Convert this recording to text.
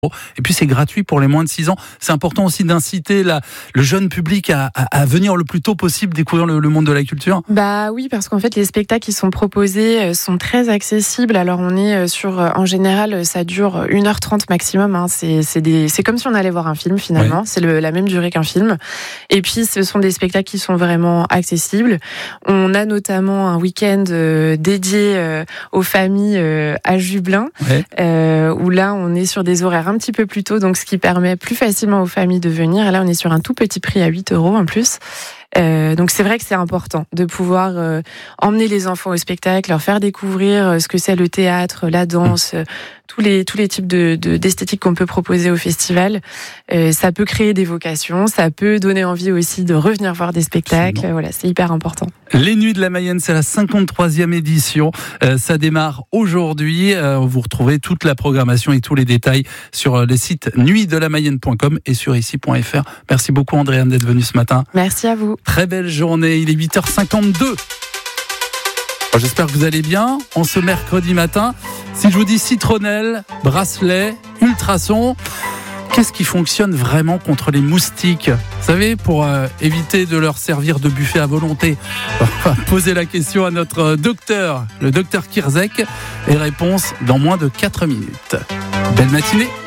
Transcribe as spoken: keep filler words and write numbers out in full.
Et puis c'est gratuit pour les moins de six ans. C'est important aussi d'inciter la, le jeune public à, à, à venir le plus tôt possible découvrir le, le monde de la culture. Bah oui, parce qu'en fait les spectacles qui sont proposés sont très accessibles. Alors on est sur, en général, ça dure une heure trente maximum. Hein. C'est, c'est, des, c'est comme si on allait voir un film finalement. Ouais. C'est le, la même durée qu'un film. Et puis ce sont des spectacles qui sont vraiment accessibles. On a notamment un week-end euh, dédié euh, aux familles euh, à Jubelin, ouais. euh, où là on est sur des horaires un petit peu plus tôt, donc ce qui permet plus facilement aux familles de venir. Et là, on est sur un tout petit prix à huit euros en plus. Euh, donc c'est vrai que c'est important de pouvoir euh, emmener les enfants au spectacle, leur faire découvrir euh, ce que c'est le théâtre, la danse, euh, tous les tous les types de, de d'esthétique qu'on peut proposer au festival. Euh, ça peut créer des vocations, ça peut donner envie aussi de revenir voir des spectacles. Euh, voilà, c'est hyper important. Les Nuits de la Mayenne, c'est la cinquante-troisième édition. Euh, ça démarre aujourd'hui. Euh, vous retrouvez toute la programmation et tous les détails sur les sites nuit de la mayenne point com et sur ici point f r. Merci beaucoup Andréane d'être venue ce matin. Merci à vous. Très belle journée, il est huit heures cinquante-deux. J'espère que vous allez bien en ce mercredi matin. Si je vous dis citronnelle, bracelet, ultrason, qu'est-ce qui fonctionne vraiment contre les moustiques ? Vous savez, pour euh, éviter de leur servir de buffet à volonté. On va poser la question à notre docteur, le docteur Kirzek, et réponse dans moins de quatre minutes. Belle matinée.